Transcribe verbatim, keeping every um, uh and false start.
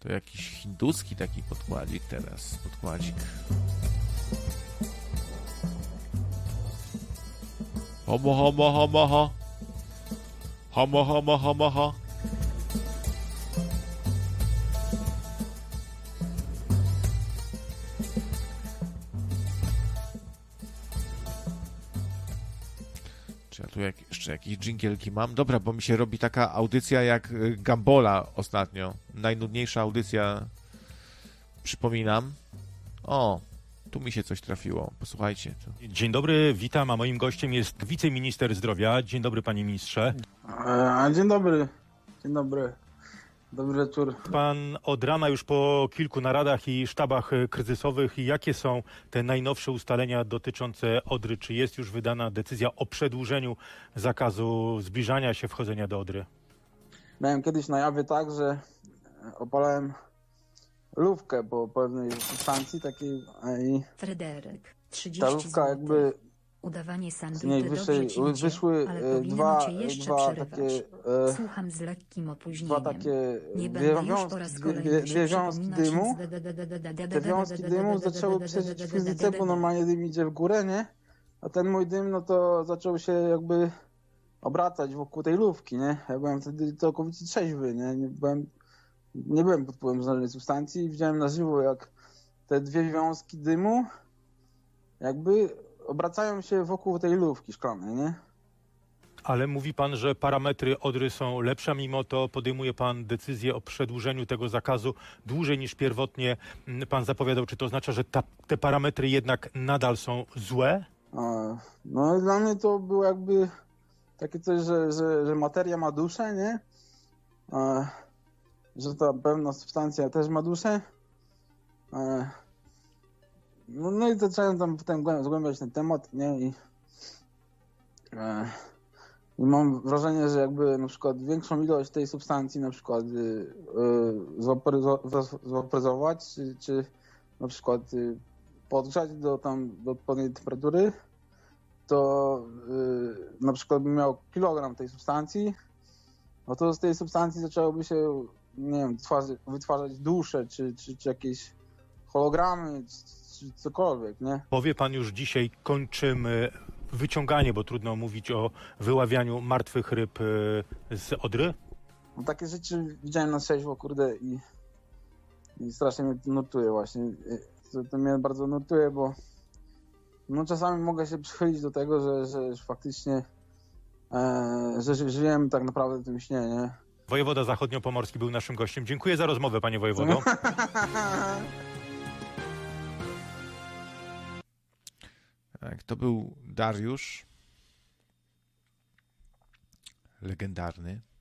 To jakiś hinduski taki podkładzik teraz. Podkładzik. Homo, homo, homo, ho. Homo, homo, homo, ho. Czy ja tu jak, jeszcze jakieś dżingielki mam? Dobra, bo mi się robi taka audycja jak Gambola ostatnio. Najnudniejsza audycja, przypominam. O, tu mi się coś trafiło. Posłuchajcie. To. Dzień dobry, witam, a moim gościem jest wiceminister zdrowia. Dzień dobry, panie ministrze. A, dzień dobry. Dzień dobry. Dobry wieczór. Pan od rana już po kilku naradach i sztabach kryzysowych. Jakie są te najnowsze ustalenia dotyczące Odry? Czy jest już wydana decyzja o przedłużeniu zakazu zbliżania się, wchodzenia do Odry? Miałem kiedyś na jawie tak, że opalałem lufkę po pewnej substancji takiej i Fryderyk, trzydzieści ta lufka jakby udawanie z sandu niej to wyszły, dobrze ci idzie, wyszły ale e, powinienem dwa, cię jeszcze dwa przerywać. takie e, Słucham z lekkim dwa opóźnieniem. takie Nie dwie będę już po raz wiązki, kolejny dwie, się dwie wiązki przypominać dymu. nic. Te wiązki dymu zaczęły przeżyć fizyce, bo normalnie dym idzie w górę, nie? A ten mój dym, no to zaczął się jakby obracać wokół tej lufki, nie? Ja byłem wtedy całkowicie trzeźwy, nie? Nie byłem, nie byłem pod wpływem żadnej substancji i widziałem na żywo, jak te dwie wiązki dymu jakby obracają się wokół tej lufki szklanej, nie? Ale mówi pan, że parametry Odry są lepsze, a mimo to podejmuje pan decyzję o przedłużeniu tego zakazu dłużej niż pierwotnie pan zapowiadał. Czy to oznacza, że ta, te parametry jednak nadal są złe? A, no dla mnie to było jakby takie coś, że, że, że materia ma duszę, nie? A, że ta pewna substancja też ma duszę. A, no, no i zacząłem tam potem zgłębiać ten temat, nie? I, a, I mam wrażenie, że jakby na przykład większą ilość tej substancji na przykład y, y, zwaporyzować, czy, czy na przykład y, podgrzać do tam do odpowiedniej temperatury, to y, na przykład bym miał kilogram tej substancji, no to z tej substancji zaczęłoby się, nie wiem, twarzy, wytwarzać dusze, czy, czy, czy jakieś hologramy, czy, czy cokolwiek, nie? Powie pan już dzisiaj, kończymy wyciąganie, bo trudno mówić o wyławianiu martwych ryb z Odry? No, takie rzeczy widziałem na trzeźwo, kurde, i, i strasznie mnie to nurtuje właśnie. To, to mnie bardzo nurtuje, bo no czasami mogę się przychylić do tego, że, że, że faktycznie e, że żyjemy tak naprawdę w tym śnie, nie? Wojewoda zachodniopomorski był naszym gościem. Dziękuję za rozmowę, panie wojewodo. Tak, to był Dariusz, legendarny.